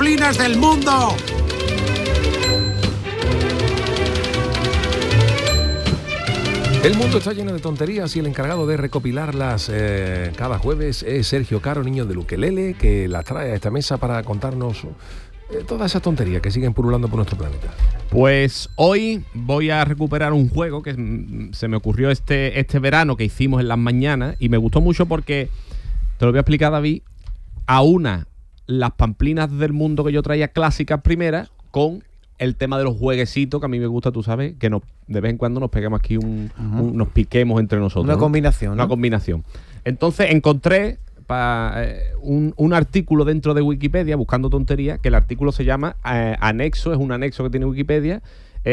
pamplinas del mundo. El mundo está lleno de tonterías y el encargado de recopilarlas cada jueves es Sergio Caro, niño del ukelele, que las trae a esta mesa para contarnos todas esas tonterías que siguen pululando por nuestro planeta. Pues hoy voy a recuperar un juego que se me ocurrió este verano, que hicimos en las mañanas, y me gustó mucho porque, te lo voy a explicar, David, aúna las pamplinas del mundo que yo traía clásicas primeras con el tema de los jueguecitos, que a mí me gusta, tú sabes, que de vez en cuando nos pegamos aquí nos piquemos entre nosotros. Una combinación, ¿no? Una combinación. Entonces encontré un artículo dentro de Wikipedia, buscando tonterías, que el artículo se llama Anexo, es un anexo que tiene Wikipedia,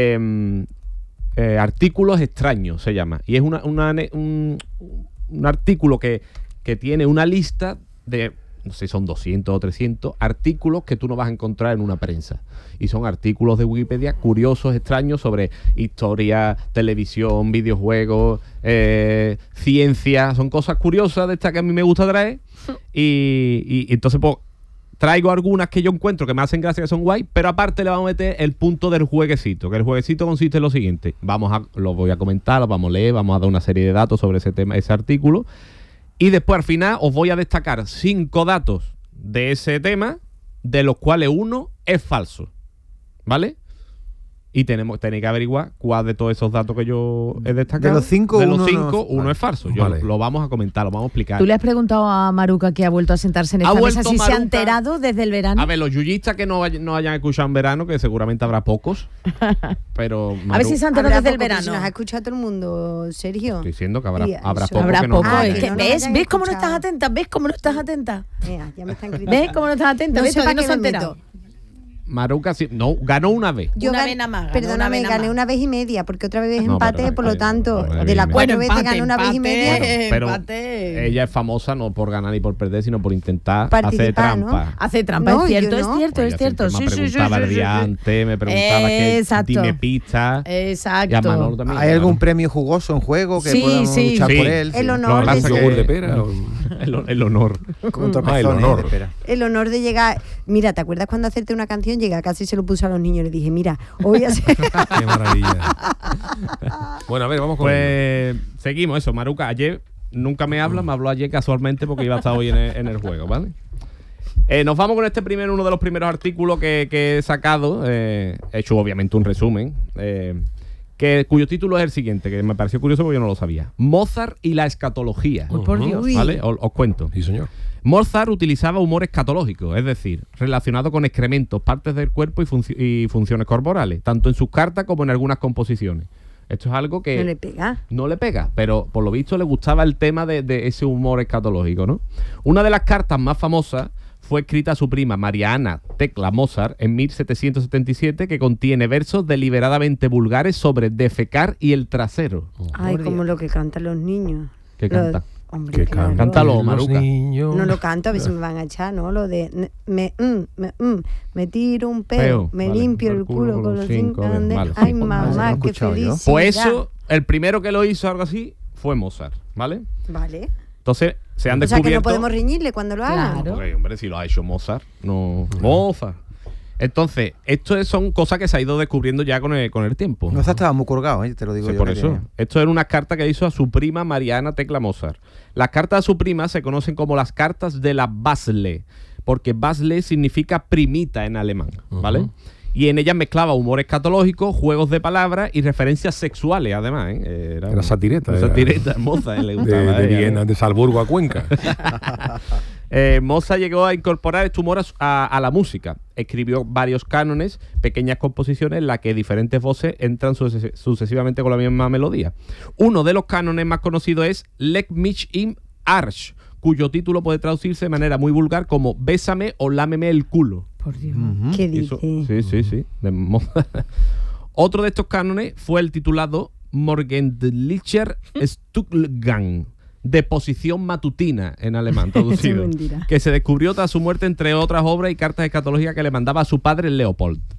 Artículos extraños se llama. Y es un artículo que tiene una lista de, no sé si son 200 o 300 artículos que tú no vas a encontrar en una prensa. Y son artículos de Wikipedia curiosos, extraños, sobre historia, televisión, videojuegos, ciencia. Son cosas curiosas de estas que a mí me gusta traer. Y entonces, pues, traigo algunas que yo encuentro que me hacen gracia, que son guay, pero aparte le vamos a meter el punto del jueguecito, que el jueguecito consiste en lo siguiente. Lo voy a comentar, lo vamos a leer, vamos a dar una serie de datos sobre ese tema, ese artículo. Y después, al final, os voy a destacar 5 datos de ese tema, de los cuales uno es falso. ¿Vale? Y tenéis que averiguar cuál de todos esos datos que yo he destacado. De los 5, uno es falso. Lo vamos a comentar, lo vamos a explicar. ¿Tú le has preguntado a Maruca, que ha vuelto a sentarse en esta mesa, si se ha enterado desde el verano? A ver, los yuyistas que no hayan escuchado en verano, que seguramente habrá pocos, pero a ver si se ha enterado desde el verano. Si nos ha escuchado todo el mundo, Sergio. Estoy diciendo que habrá pocos. Habrá que no. pocos. ¿Ves cómo no estás atenta? ¿Ves cómo no estás atenta? Ya me están criticando. ¿Ves cómo no estás atenta? ¿Ves para qué se ha enterado? Maruca ganó una vez. Yo una vez nada más. Perdóname, gané una vez y media, porque otra vez empate, por lo tanto, no, de las 4 veces gané una vez y media. Pero ella es famosa no por ganar ni por perder, sino por intentar hacer trampa. ¿no? Hace trampa, No, es cierto, yo es no. cierto, Pues es cierto. me preguntaba el día antes, me preguntaba que dime pistas. Exacto. Y a Manolo también. ¿Hay algún premio jugoso en juego que podamos luchar por él? El honor de yogur de pera. El honor. El honor de llegar. Mira, ¿te acuerdas cuando hacerte una canción? Llega, casi se lo puso a los niños. Le dije, mira, hoy hacer. Qué maravilla. Bueno, a ver, vamos con. Pues seguimos eso. Maruca, ayer nunca me habló ayer casualmente porque iba a estar hoy en el juego, ¿vale? Nos vamos con uno de los primeros artículos que he sacado. He hecho obviamente un resumen. Cuyo título es el siguiente, que me pareció curioso porque yo no lo sabía. Mozart y la escatología. Por Dios. ¿Vale? Os cuento. Sí, señor. Mozart utilizaba humor escatológico, es decir, relacionado con excrementos, partes del cuerpo y funciones corporales, tanto en sus cartas como en algunas composiciones. Esto es algo que no le pega, pero por lo visto le gustaba el tema de ese humor escatológico, ¿no? Una de las cartas más famosas fue escrita a su prima María Ana Tecla Mozart en 1777, que contiene versos deliberadamente vulgares sobre defecar y el trasero. Ay, como lo que cantan los niños. ¿Qué canta? Hombre, claro. Cántalo, Maruca. No lo canto, a ver si me van a echar, ¿no? Lo de me tiro un peo, me limpio el culo con los 5 dedos. Ay, mamá, qué feliz. Pues eso, el primero que lo hizo algo así fue Mozart, ¿vale? Vale. Entonces se han descubierto. O sea, que no podemos reñirle cuando lo hagan. Claro. Hombre, si lo ha hecho Mozart, no. Mozart. Entonces, esto son cosas que se ha ido descubriendo ya con el tiempo. No estaba muy colgado, te lo digo sí, yo. Por eso. Esto era una carta que hizo a su prima Mariana Tecla Mozart. Las cartas a su prima se conocen como las cartas de la Basle, porque Basle significa primita en alemán, ¿vale? Y en ellas mezclaba humor escatológico, juegos de palabras y referencias sexuales, además. Era satireta. Era satireta, Mozart, le gustaba. De Viena, de Salzburgo a Cuenca. Mozart llegó a incorporar este humor a la música. Escribió varios cánones, pequeñas composiciones en las que diferentes voces entran sucesivamente con la misma melodía. Uno de los cánones más conocidos es Leck mich im Arsch, cuyo título puede traducirse de manera muy vulgar como Bésame o lámeme el culo. Por Dios. ¿Qué dice? Sí. De Otro de estos cánones fue el titulado Morgendlicher Stuhlgang, de posición matutina en alemán traducido, que se descubrió tras su muerte, entre otras obras y cartas escatológicas que le mandaba a su padre Leopold.